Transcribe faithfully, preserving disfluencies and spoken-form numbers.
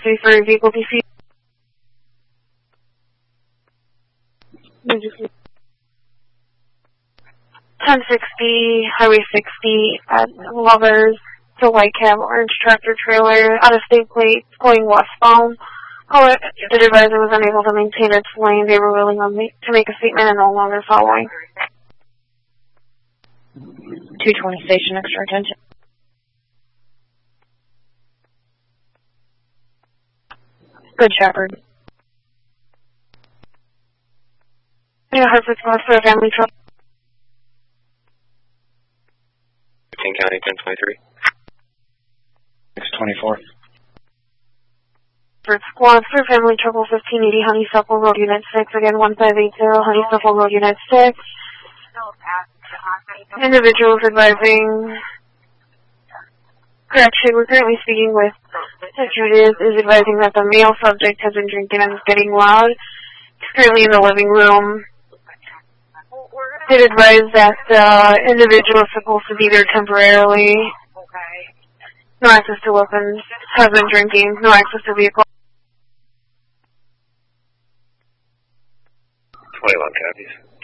three for vehicle P C. ten sixty, Highway sixty at Lovers, to white cab, orange tractor trailer, out of state plate, going westbound. However, the advisor was unable to maintain its lane. They were willing to make a statement and no longer following. two twenty station, extra attention. Good Shepherd. Yeah, Hartford's North for a family truck. fifteen County, ten twenty-three. six twenty-four. Hartford Squad for family trouble, fifteen eighty Honeysuckle Road, Unit six. Again, one five eight zero Honeysuckle Road, Unit six. Individuals advising. Correction, we're currently speaking with Judith, is advising that the male subject has been drinking and is getting loud. He's currently in the living room. It advised that the individual is supposed to be there temporarily. No access to weapons, has been drinking, no access to vehicle. twenty-one copies.